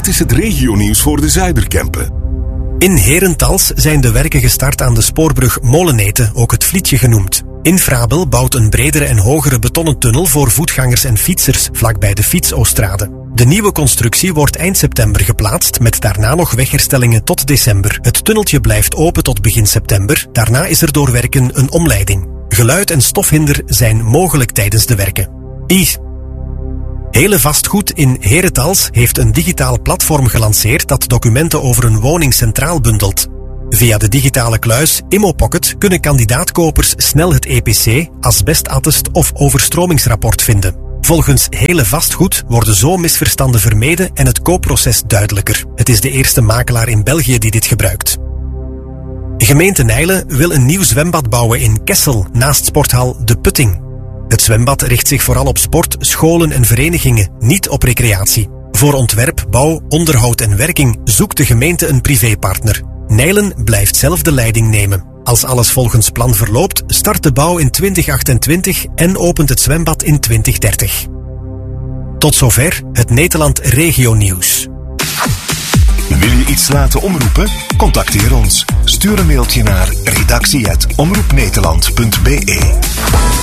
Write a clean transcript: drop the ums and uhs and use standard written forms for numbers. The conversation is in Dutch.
Dit is het regionieuws voor de Zuiderkempen. In Herentals zijn de werken gestart aan de spoorbrug Moleneten, ook het Vlietje genoemd. Infrabel bouwt een bredere en hogere betonnen tunnel voor voetgangers en fietsers, vlakbij de Fietsoostrade. De nieuwe constructie wordt eind september geplaatst, met daarna nog wegherstellingen tot december. Het tunneltje blijft open tot begin september, daarna is er door werken een omleiding. Geluid en stofhinder zijn mogelijk tijdens de werken. Hele Vastgoed in Herentals heeft een digitaal platform gelanceerd dat documenten over een woning centraal bundelt. Via de digitale kluis ImmoPocket kunnen kandidaatkopers snel het EPC, asbestattest of overstromingsrapport vinden. Volgens Hele Vastgoed worden zo misverstanden vermeden en het koopproces duidelijker. Het is de eerste makelaar in België die dit gebruikt. Gemeente Nijlen wil een nieuw zwembad bouwen in Kessel, naast sporthal De Putting. Het zwembad richt zich vooral op sport, scholen en verenigingen, niet op recreatie. Voor ontwerp, bouw, onderhoud en werking zoekt de gemeente een privépartner. Nijlen blijft zelf de leiding nemen. Als alles volgens plan verloopt, start de bouw in 2028 en opent het zwembad in 2030. Tot zover het Nederland Regionieuws. Wil je iets laten omroepen? Contacteer ons. Stuur een mailtje naar redactie@omroepnederland.be.